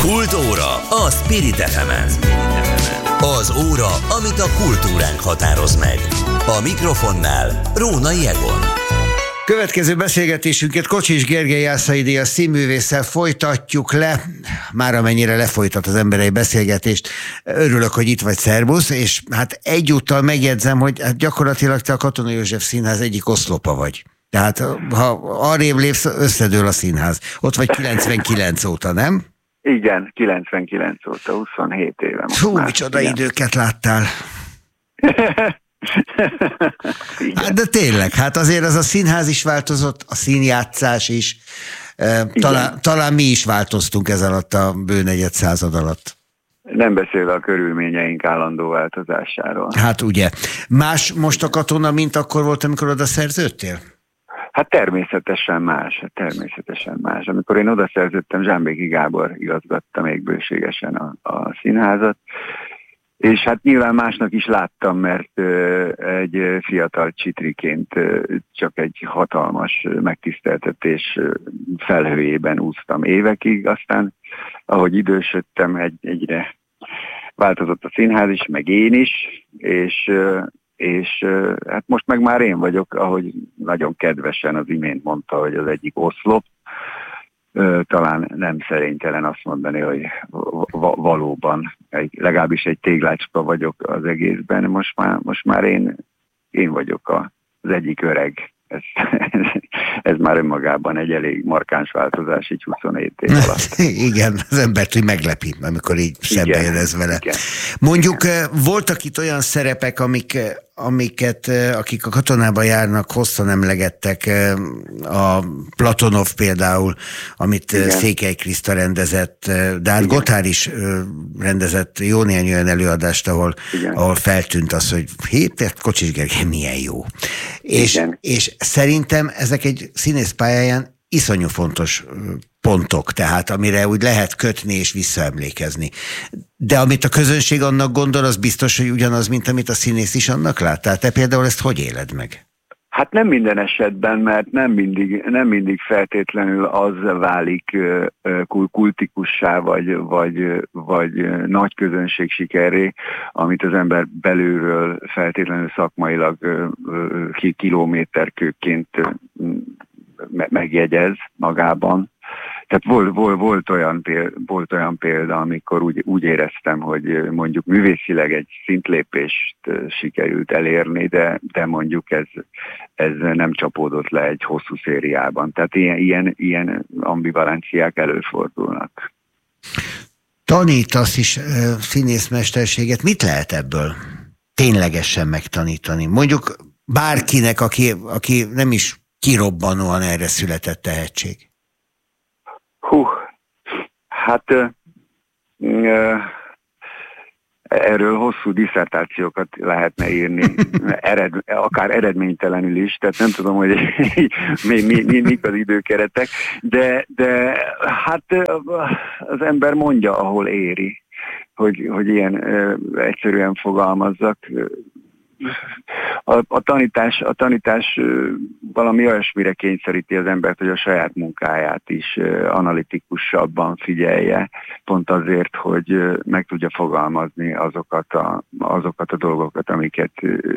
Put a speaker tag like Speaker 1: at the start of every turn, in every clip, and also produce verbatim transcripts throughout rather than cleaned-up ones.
Speaker 1: Kultúra a Spirit ef emen. Az óra, amit a kultúránk határoz meg. A mikrofonnál Rónai Egon.
Speaker 2: Következő beszélgetésünket Kocsis Gergely Jászai Díjas színművésszel folytatjuk le, már amennyire lefolytat az ember egy beszélgetést. Örülök, hogy itt vagy, szervusz, és hát egyúttal megjegyzem, hogy hát gyakorlatilag te a Katona József Színház egyik oszlopa vagy. Tehát ha arrébb lépsz, összedől a színház. Ott vagy kilencvenkilenc óta, nem?
Speaker 3: Igen, kilencvenkilenc óta, huszonhét éve.
Speaker 2: Hú, micsoda időket láttál. Hát de tényleg, hát azért az a színház is változott, a színjátszás is, talán, talán mi is változtunk ez alatt a bő negyed század alatt.
Speaker 3: Nem beszélve a körülményeink állandó változásáról.
Speaker 2: Hát ugye. Más most a Katona, mint akkor volt, amikor oda szerződtél?
Speaker 3: Hát természetesen más, természetesen más. Amikor én oda szerződtem, Zsámbéki Gábor igazgatta még bőségesen a, a színházat, és hát nyilván másnak is láttam, mert ö, egy fiatal csitriként ö, csak egy hatalmas megtiszteltetés felhőjében úsztam évekig, aztán ahogy idősödtem, egy, egyre változott a színház is, meg én is, és, ö, és ö, hát most meg már én vagyok, ahogy nagyon kedvesen az imént mondta, hogy az egyik oszlop. Talán nem szerénytelen azt mondani, hogy valóban, egy, legalábbis egy téglácska vagyok az egészben. Most már, most már én, én vagyok az egyik öreg. Ez, ez, ez már önmagában egy elég markáns változás, így huszonhét év alatt.
Speaker 2: Igen, az embert úgy meglepi, amikor így szembe ez vele. Igen. Mondjuk igen. Voltak itt olyan szerepek, amik, amiket, akik a Katonában járnak, hosszan emlegettek, a Platonov például, amit igen. Székely Kriszta rendezett, de hát Gotthárd is rendezett jó néhány olyan előadást, ahol, ahol feltűnt az, hogy hét, Kocsis Gergely milyen jó. És, és szerintem ezek egy színész pályáján iszonyú fontos pontok, tehát amire úgy lehet kötni és visszaemlékezni. De amit a közönség annak gondol, az biztos, hogy ugyanaz, mint amit a színész is annak lát. Tehát te például ezt hogy éled meg?
Speaker 3: Hát nem minden esetben, mert nem mindig, nem mindig feltétlenül az válik kultikussá, vagy, vagy, vagy nagy közönség sikerré, amit az ember belülről feltétlenül szakmailag kilométerkőként megjegyez magában. Tehát volt, volt, volt, olyan példa, volt olyan példa, amikor úgy, úgy éreztem, hogy mondjuk művészileg egy szintlépést sikerült elérni, de, de mondjuk ez, ez nem csapódott le egy hosszú szériában. Tehát ilyen, ilyen, ilyen ambivalenciák előfordulnak.
Speaker 2: Tanítasz is színészmesterséget. Mit lehet ebből ténylegesen megtanítani? Mondjuk bárkinek, aki, aki nem is kirobbanóan erre született tehetség.
Speaker 3: Hú, hát uh, erről hosszú disszertációkat lehetne írni, ered, akár eredménytelenül is, tehát nem tudom, hogy mi, mi, mi, mik az időkeretek, de, de hát az ember mondja, ahol éri, hogy, hogy ilyen uh, egyszerűen fogalmazzak. A, a, tanítás, a tanítás valami olyasmire kényszeríti az embert, hogy a saját munkáját is analitikusabban figyelje, pont azért, hogy meg tudja fogalmazni azokat a, azokat a dolgokat, amiket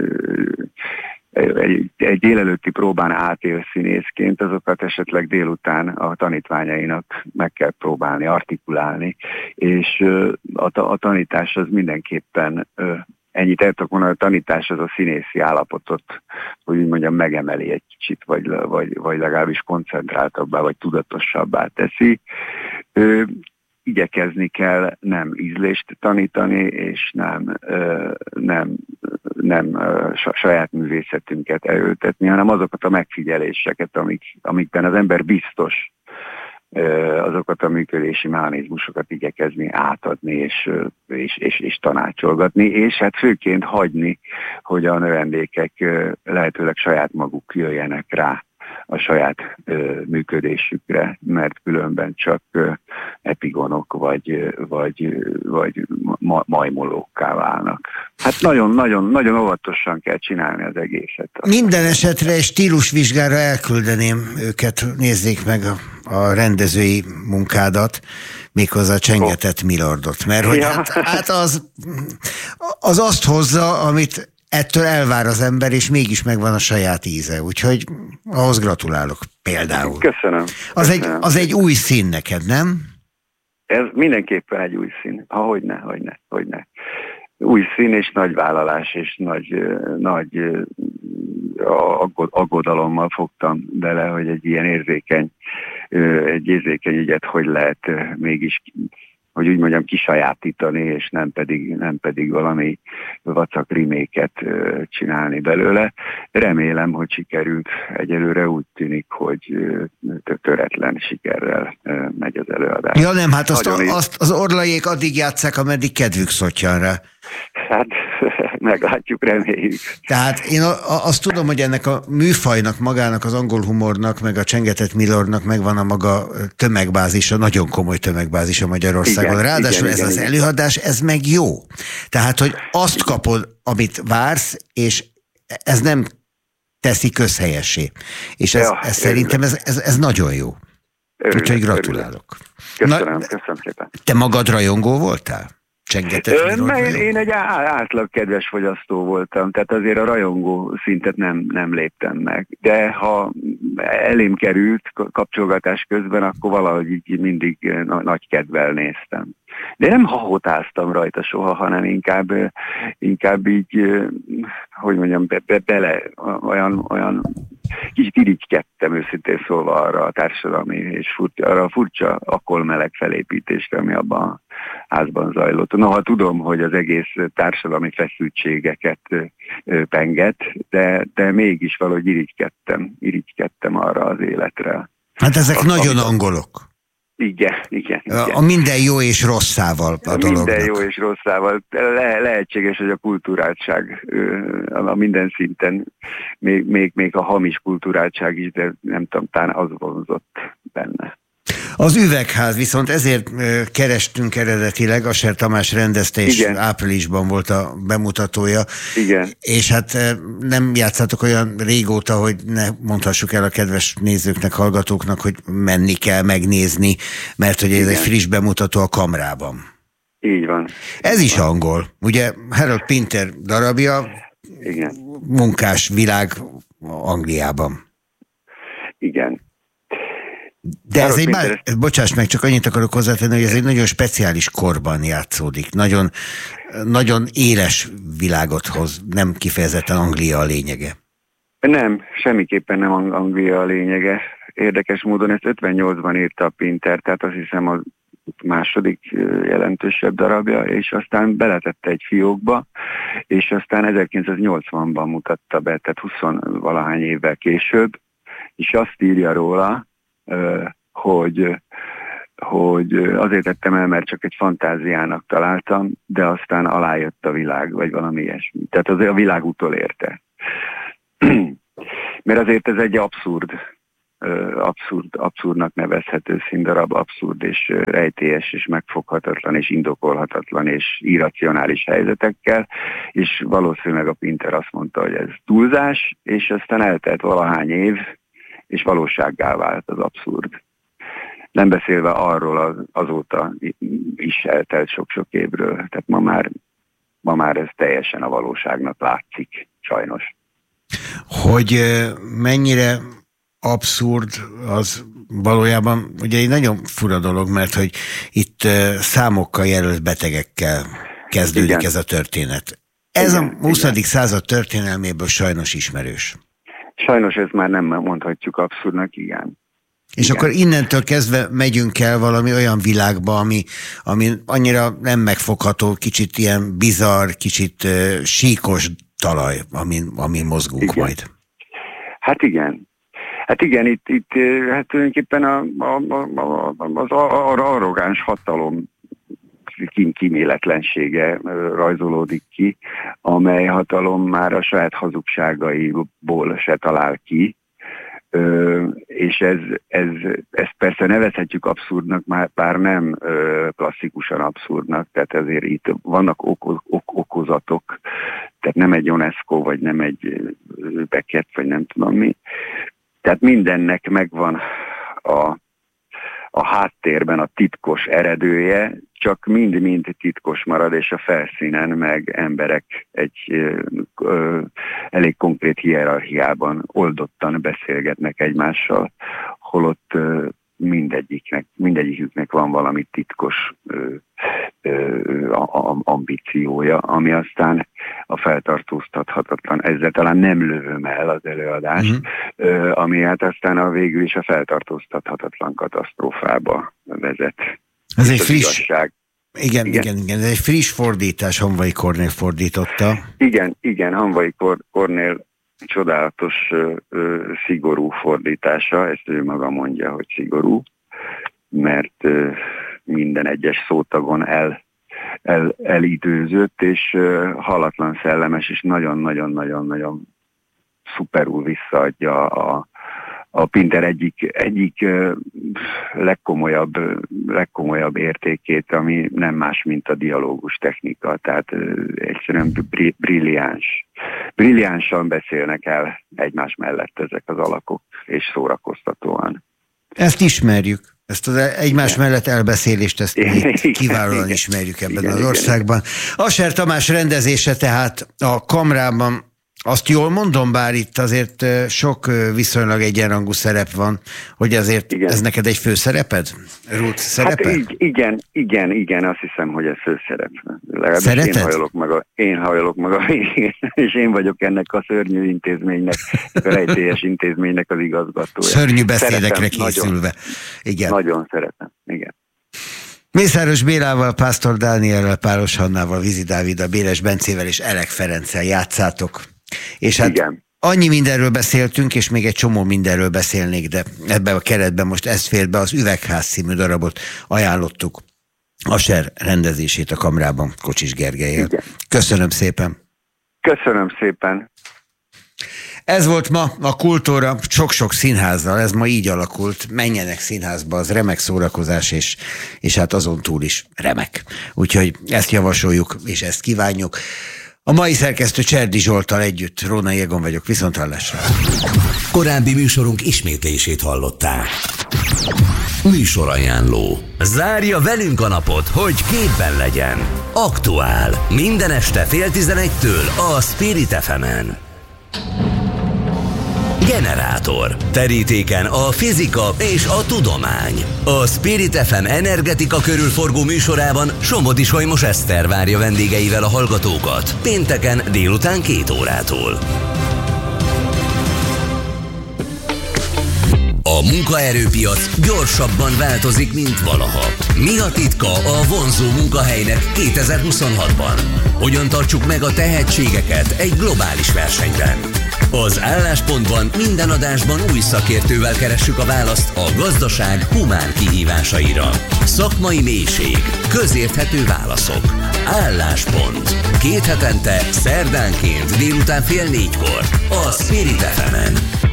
Speaker 3: egy, egy délelőtti próbán átél színészként, azokat esetleg délután a tanítványainak meg kell próbálni, artikulálni, és a, a tanítás az mindenképpen ennyit el tudok mondani, a tanítás az a színészi állapotot, hogy úgy mondjam, megemeli egy kicsit, vagy, vagy, vagy legalábbis koncentráltabbá, vagy tudatosabbá teszi. Ö, igyekezni kell nem ízlést tanítani, és nem, ö, nem, nem ö, saját művészetünket elültetni, hanem azokat a megfigyeléseket, amik, amikben az ember biztos, azokat a működési mechanizmusokat igyekezni átadni és, és, és, és tanácsolgatni, és hát főként hagyni, hogy a növendékek lehetőleg saját maguk jöjjenek rá a saját ö, működésükre, mert különben csak ö, epigonok, vagy, vagy, vagy ma, majmolókká válnak. Hát nagyon-nagyon nagyon óvatosan kell csinálni az egészet.
Speaker 2: Minden esetre egy stílusvizsgára elküldeném őket, nézzék meg a, a rendezői munkádat, méghozzá a Csengetett Milordot, mert hogy
Speaker 3: ja.
Speaker 2: hát, hát az, az azt hozza, amit ettől elvár az ember, és mégis megvan a saját íze, úgyhogy ahhoz gratulálok például.
Speaker 3: Köszönöm.
Speaker 2: Az,
Speaker 3: Köszönöm.
Speaker 2: Egy, az egy új szín neked, nem? Ez
Speaker 3: mindenképpen egy új szín. Ha, hogyne, hogyne, hogyne. Új szín és nagy vállalás, és nagy, nagy aggodalommal fogtam bele, hogy egy ilyen érzékeny, egy érzékeny ügyet hogy lehet mégis, hogy úgy mondjam, kisajátítani, és nem pedig, nem pedig valami vacak reméket csinálni belőle. Remélem, hogy sikerült. Egyelőre úgy tűnik, hogy töretlen sikerrel megy az előadás.
Speaker 2: Ja nem, hát azt, a, azt az orlaiék addig játsszák, ameddig kedvük szottyan rá.
Speaker 3: Hát meglátjuk, reméljük.
Speaker 2: Tehát én a, a, azt tudom, hogy ennek a műfajnak, magának, az angol humornak, meg a Csengetett Milordnak megvan a maga tömegbázisa, nagyon komoly tömegbázisa Magyarországon. Igen, ráadásul igen, ez igen, az igen. előadás, ez meg jó. Tehát, hogy azt kapod, amit vársz, és ez nem teszi közhelyessé. És ez, ja, ez szerintem ez, ez, ez nagyon jó. Örülök, Úgyhogy gratulálok.
Speaker 3: Köszönöm, Na, köszönöm szépen.
Speaker 2: Te magad rajongó voltál?
Speaker 3: Én, én egy átlag kedves fogyasztó voltam, tehát azért a rajongó szintet nem, nem léptem meg. De ha elém került kapcsolgatás közben, akkor valahogy így mindig nagy kedvel néztem. De nem hahotáztam rajta soha, hanem inkább, inkább így, hogy mondjam, be, be, bele, olyan, olyan kicsit irigykedtem őszintén szólva arra a társadalmi és furcsa, arra a furcsa akkolmeleg felépítésre, ami abban a házban zajlott. Noha tudom, hogy az egész társadalmi feszültségeket penget, de, de mégis valahogy irigykedtem, irigykedtem arra az életre.
Speaker 2: Hát ezek
Speaker 3: a,
Speaker 2: nagyon
Speaker 3: a,
Speaker 2: angolok.
Speaker 3: Igen, igen, igen.
Speaker 2: A minden jó és rosszával a, a dolognak.
Speaker 3: Minden jó és rosszával. Le, lehetséges, hogy a kulturáltság a minden szinten, még, még, még a hamis kulturáltság is, de nem tudom, talán az vonzott benne.
Speaker 2: Az Üvegház viszont ezért kerestünk eredetileg, Asser Tamás rendezte, és Igen. áprilisban volt a bemutatója.
Speaker 3: Igen.
Speaker 2: És hát nem játszátok olyan régóta, hogy ne mondhassuk el a kedves nézőknek, hallgatóknak, hogy menni kell megnézni, mert hogy ez Igen. egy friss bemutató a Kamrában.
Speaker 3: Így van.
Speaker 2: Ez is angol. Ugye Harold Pinter darabja,
Speaker 3: Igen.
Speaker 2: munkás világ Angliában.
Speaker 3: Igen.
Speaker 2: De ez egy már, bocsáss meg, csak annyit akarok hozzátenni, hogy ez egy nagyon speciális korban játszódik. Nagyon, nagyon éles világot hoz, nem kifejezetten Anglia a lényege.
Speaker 3: Nem, semmiképpen nem Anglia a lényege. Érdekes módon ezt ötvennyolcban írta a Pinter, tehát azt hiszem a második jelentősebb darabja, és aztán beletette egy fiókba, és aztán ezerkilencszáznyolcvanban mutatta be, tehát huszonvalahány évvel később, és azt írja róla, hogy, hogy azért tettem el, mert csak egy fantáziának találtam, de aztán alájött a világ, vagy valami ilyesmi. Tehát azért a világ utolérte. Mert azért ez egy abszurd, abszurd, abszurdnak nevezhető színdarab, abszurd és rejtélyes és megfoghatatlan és indokolhatatlan és irracionális helyzetekkel, és valószínűleg a Pinter azt mondta, hogy ez túlzás, és aztán eltelt valahány év, és valósággá vált az abszurd. Nem beszélve arról az, azóta is eltelt sok-sok évről. Tehát ma már, ma már ez teljesen a valóságnak látszik, sajnos.
Speaker 2: Hogy mennyire abszurd az valójában, ugye egy nagyon fura dolog, mert hogy itt számokkal jelölt betegekkel kezdődik Igen. ez a történet. Ez Igen, a huszadik század történelméből sajnos ismerős.
Speaker 3: Sajnos ezt már nem mondhatjuk abszurdnak, igen.
Speaker 2: És igen. akkor innentől kezdve megyünk el valami olyan világba, ami, ami annyira nem megfogható, kicsit ilyen bizarr, kicsit uh, síkos talaj, amin, amin mozgunk igen. majd.
Speaker 3: Hát igen. Hát igen, itt, itt hát tulajdonképpen a, a, a, az arrogáns hatalom kíméletlensége rajzolódik ki, amely hatalom már a saját hazugságaiból se talál ki, Ö, és ez, ez, ez persze nevezhetjük abszurdnak, már bár nem ö, klasszikusan abszurdnak, tehát ezért itt vannak oko, ok, okozatok, tehát nem egy UNESCO, vagy nem egy Beckett, vagy nem tudom mi. Tehát mindennek megvan a, a háttérben a titkos eredője, csak mind-mind titkos marad, és a felszínen meg emberek egy ö, ö, elég konkrét hierarchiában oldottan beszélgetnek egymással, holott ö, mindegyiknek, mindegyiküknek van valami titkos ö, ö, a, a, ambíciója, ami aztán a feltartóztathatatlan, ezzel talán nem lövöm el az előadást, mm-hmm. ö, ami hát aztán a végül is a feltartóztathatatlan katasztrófába vezet.
Speaker 2: Ez egy friss, igen, igen, igen, igen, ez egy friss fordítás, Hanvai Kornél fordította.
Speaker 3: Igen, igen, Hanvai Kor- Kornél csodálatos, ö, ö, szigorú fordítása, ezt ő maga mondja, hogy szigorú, mert ö, minden egyes szótagon el, el, elidőzött, és ö, halatlan szellemes, és nagyon-nagyon-nagyon-nagyon szuperul visszaadja a a Pinter egyik, egyik legkomolyabb, legkomolyabb értékét, ami nem más, mint a dialógus technika. Tehát egyszerűen brilliáns. Brilliánsan beszélnek el egymás mellett ezek az alakok, és szórakoztatóan.
Speaker 2: Ezt ismerjük. Ezt az egymás igen. mellett elbeszélést, ezt igen, kiválóan igen. ismerjük ebben igen, az országban. Ascher Tamás rendezése tehát a Kamrában. Azt jól mondom, bár itt azért sok viszonylag egyenrangú szerep van, hogy azért igen. ez neked egy főszereped? Ruth szerepe?
Speaker 3: Hát így, igen, igen, igen, azt hiszem, hogy ez főszerep. Legalábbis
Speaker 2: Szereted?
Speaker 3: Én hajolok maga, én hajolok maga, és én vagyok ennek a szörnyű intézménynek, a rejtélyes intézménynek az igazgatója.
Speaker 2: Szörnyű beszédekre szeretem, készülve.
Speaker 3: Nagyon,
Speaker 2: igen.
Speaker 3: Nagyon szeretem, igen.
Speaker 2: Mészáros Bélával, Pásztor Dániellel, Pálos Hannával, Vizi Dáviddal, Béres Bencével és Elek Ferenccel játszátok. És hát igen. annyi mindenről beszéltünk, és még egy csomó mindenről beszélnék, de ebben a keretben most ez fér be, az Üvegház című darabot ajánlottuk. Ascher rendezését a Kamrában Kocsis Gergellyel. Köszönöm szépen.
Speaker 3: Köszönöm szépen.
Speaker 2: Ez volt ma a Kultúra sok-sok színházzal, ez ma így alakult. Menjenek színházba, az remek szórakozás, és, és hát azon túl is remek. Úgyhogy ezt javasoljuk, és ezt kívánjuk. A mai szerkesztő Cserdi Zsolttal együtt, Rónai Egon vagyok, viszonthallásra.
Speaker 1: Korábbi műsorunk ismétlését hallották. Műsorajánló. Zárja velünk a napot, hogy képben legyen. Aktuál. Minden este fél tizenegytől a Spirit ef emen. Generátor. Terítéken a fizika és a tudomány. A Spirit ef em energetika körülforgó műsorában Somodi Solymos Eszter várja vendégeivel a hallgatókat. Pénteken délután két órától. A munkaerőpiac gyorsabban változik, mint valaha. Mi a titka a vonzó munkahelynek kétezer-huszonhatban? Hogyan tartsuk meg a tehetségeket egy globális versenyben? Az Álláspontban minden adásban új szakértővel keressük a választ a gazdaság humán kihívásaira. Szakmai mélység, közérthető válaszok. Álláspont. Két hetente, szerdánként délután fél négykor a Spirit ef emen.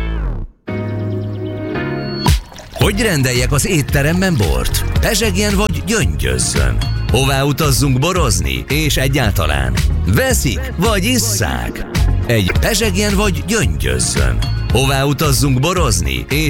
Speaker 1: Hogy rendeljek az étteremben bort? Pezsegjen vagy gyöngyözzön? Hová utazzunk borozni? És egyáltalán veszik vagy isszák? Egy pezsegjen vagy gyöngyözzön? Hová utazzunk borozni? És